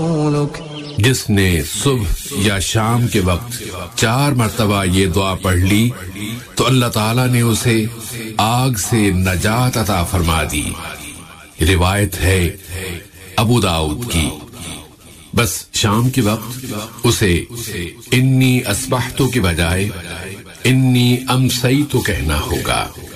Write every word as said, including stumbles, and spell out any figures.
जिसने सुबह या शाम के वक्त चार मर्तबा ये दुआ पढ़ ली तो अल्लाह ताला ने उसे आग से नजात अता फरमा दी। रिवायत है अबू दाऊद की। बस शाम के वक्त उसे इन्नी अस्बहतु के बजाय इन्नी अमसईतु कहना होगा।